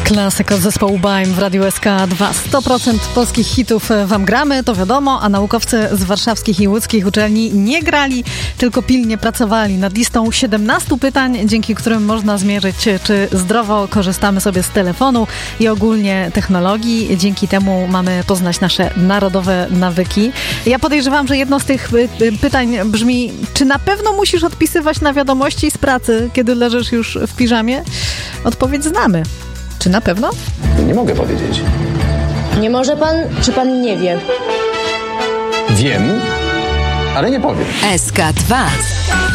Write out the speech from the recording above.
Klasyk od zespołu BAIM w Radiu SK2. 100% polskich hitów wam gramy, to wiadomo, a naukowcy z warszawskich i łódzkich uczelni nie grali, tylko pilnie pracowali nad listą 17 pytań, dzięki którym można zmierzyć, czy zdrowo korzystamy sobie z telefonu i ogólnie technologii. Dzięki temu mamy poznać nasze narodowe nawyki. Ja podejrzewam, że jedno z tych pytań brzmi, czy na pewno musisz odpisywać na wiadomości z pracy, kiedy leżysz już w piżamie? Odpowiedź znamy. Czy na pewno? Nie mogę powiedzieć. Nie może pan, czy pan nie wie? Wiem, ale nie powiem. SK2